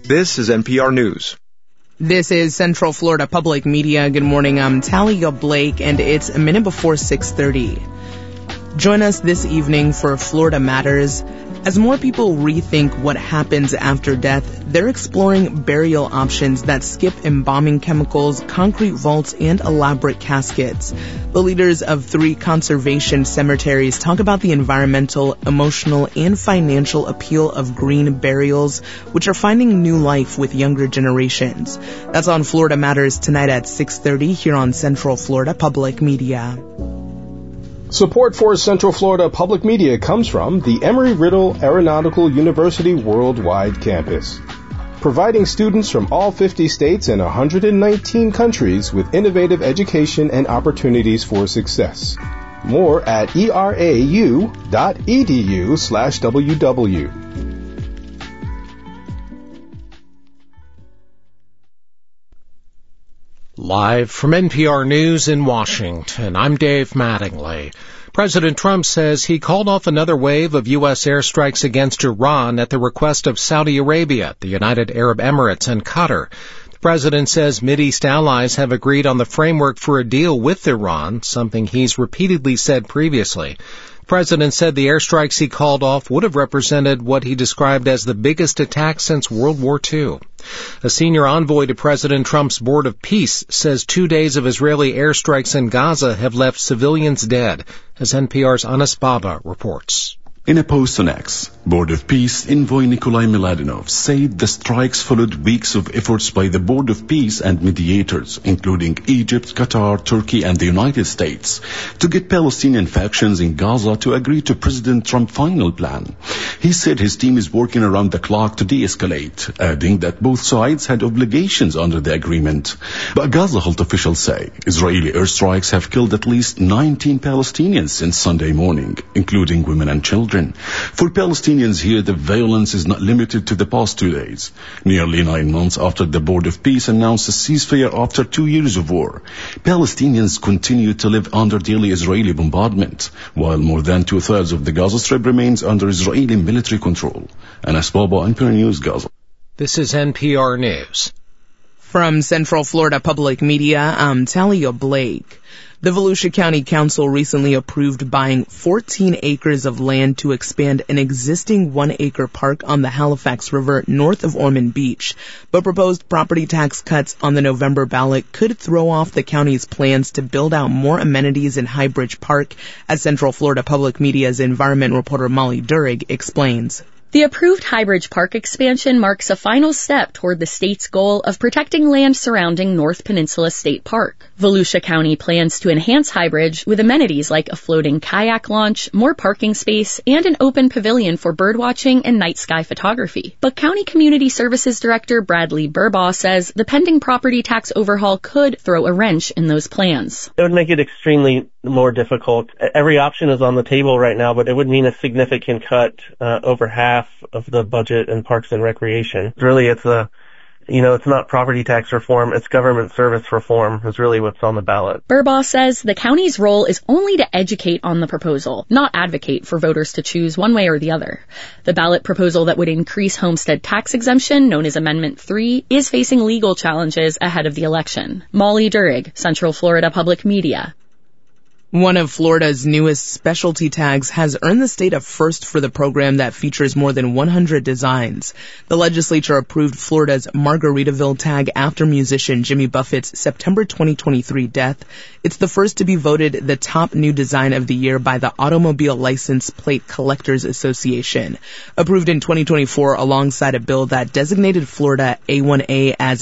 This is NPR News. This is Central Florida Public Media. Good morning, I'm Talia Blake, and it's a minute before 6:30. Join us this evening for Florida Matters. As more people rethink what happens after death, they're exploring burial options that skip embalming chemicals, concrete vaults, and elaborate caskets. The leaders of 3 conservation cemeteries talk about the environmental, emotional, and financial appeal of green burials, which are finding new life with younger generations. That's on Florida Matters tonight at 6:30 here on Central Florida Public Media. Support for Central Florida Public Media comes from the Embry-Riddle Aeronautical University Worldwide Campus, providing students from all 50 states and 119 countries with innovative education and opportunities for success. More at erau.edu/WW. Live from NPR News in Washington, I'm Dave Mattingly. President Trump says he called off another wave of U.S. airstrikes against Iran at the request of Saudi Arabia, the United Arab Emirates, and Qatar. The president says Mideast allies have agreed on the framework for a deal with Iran, something he's repeatedly said previously. The president said the airstrikes he called off would have represented what he described as the biggest attack since World War II. A senior envoy to President Trump's Board of Peace says 2 days of Israeli airstrikes in Gaza have left civilians dead, as NPR's Anas Baba reports. In a post on X, Board of Peace envoy Nikolai Miladinov said the strikes followed weeks of efforts by the Board of Peace and mediators, including Egypt, Qatar, Turkey, and the United States, to get Palestinian factions in Gaza to agree to President Trump's final plan. He said his team is working around the clock to de-escalate, adding that both sides had obligations under the agreement. But Gaza health officials say Israeli airstrikes have killed at least 19 Palestinians since Sunday morning, including women and children. For Palestinians here, the violence is not limited to the past 2 days. Nearly 9 months after the Board of Peace announced a ceasefire after 2 years of war, Palestinians continue to live under daily Israeli bombardment, while more than 2/3 of the Gaza Strip remains under Israeli military control. Anas Baba, NPR News, Gaza. This is NPR News. From Central Florida Public Media, I'm Talia Blake. The Volusia County Council recently approved buying 14 acres of land to expand an existing 1-acre park on the Halifax River north of Ormond Beach. But proposed property tax cuts on the November ballot could throw off the county's plans to build out more amenities in Highbridge Park, as Central Florida Public Media's environment reporter Molly Durig explains. The approved Highbridge Park expansion marks a final step toward the state's goal of protecting land surrounding North Peninsula State Park. Volusia County plans to enhance Highbridge with amenities like a floating kayak launch, more parking space, and an open pavilion for birdwatching and night sky photography. But County Community Services Director Bradley Burbaugh says the pending property tax overhaul could throw a wrench in those plans. It would make it extremely more difficult. Every option is on the table right now, but it would mean a significant cut, over half of the budget in Parks and Recreation. Really, it's not property tax reform, it's government service reform is really what's on the ballot. Burbaugh says the county's role is only to educate on the proposal, not advocate for voters to choose one way or the other. The ballot proposal that would increase homestead tax exemption, known as Amendment 3, is facing legal challenges ahead of the election. Molly Durig, Central Florida Public Media. One of Florida's newest specialty tags has earned the state a first for the program that features more than 100 designs. The legislature approved Florida's Margaritaville tag after musician Jimmy Buffett's September 2023 death. It's the first to be voted the top new design of the year by the Automobile License Plate Collectors Association. Approved in 2024 alongside a bill that designated Florida A1A as